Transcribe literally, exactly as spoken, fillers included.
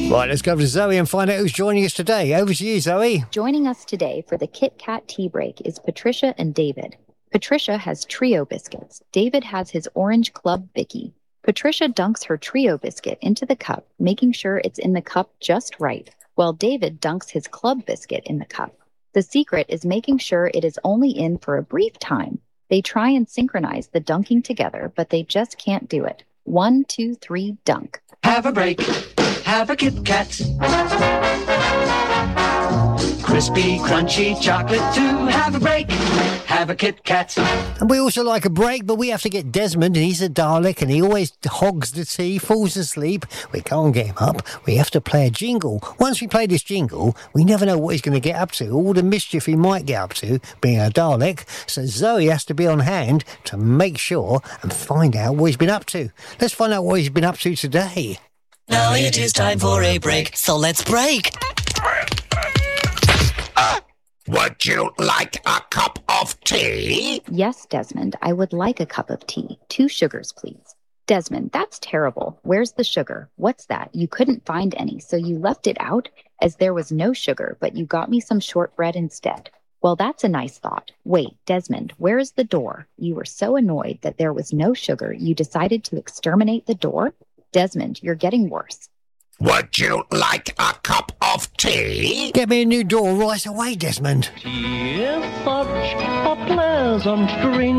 Right, let's go to Zoe and find out who's joining us today. Over to you, Zoe. Joining us today for the Kit Kat tea break is Patricia and David. Patricia has Trio biscuits. David has his orange Club Vicky. Patricia dunks her Trio biscuit into the cup, making sure it's in the cup just right, while David dunks his Club biscuit in the cup. The secret is making sure it is only in for a brief time. They try and synchronize the dunking together, but they just can't do it. One, two, three, dunk. Have a break. Have a Kit Kat. Crispy, crunchy chocolate too. Have a break. Have a Kit Kat. And we also like a break, but we have to get Desmond, and he's a Dalek, and he always hogs the tea, falls asleep. We can't get him up. We have to play a jingle. Once we play this jingle, we never know what he's going to get up to, all the mischief he might get up to, being a Dalek. So Zoe has to be on hand to make sure and find out what he's been up to. Let's find out what he's been up to today. Now it is time for a break, so let's break. Uh, would you like a cup of tea? Yes, Desmond, I would like a cup of tea. Two sugars, please. Desmond, that's terrible. Where's the sugar? What's that? You couldn't find any, so you left it out as there was no sugar, but you got me some shortbread instead. Well, that's a nice thought. Wait, Desmond, where is the door? You were so annoyed that there was no sugar, you decided to exterminate the door? Desmond, you're getting worse. Would you like a cup of tea? Get me a new door right away, Desmond. Tea is such a pleasant drink.